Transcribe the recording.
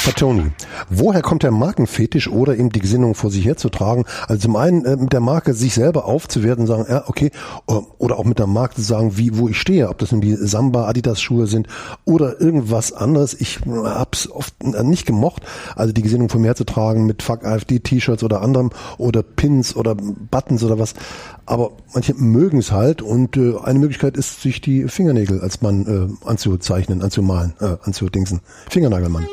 Fatoni, woher kommt der Markenfetisch oder eben die Gesinnung vor sich herzutragen? Also zum einen mit der Marke sich selber aufzuwerten und sagen, ja, okay, oder auch mit der Marke zu sagen, wo ich stehe, ob das nun die Samba, Adidas Schuhe sind oder irgendwas anderes. Ich hab's oft nicht gemocht, also die Gesinnung vor mir herzutragen mit Fuck AfD T-Shirts oder anderem oder Pins oder Buttons oder was. Aber manche mögen es halt und eine Möglichkeit ist, sich die Fingernägel als Mann anzuzeichnen, anzumalen, anzudingsen. Fingernagelmann.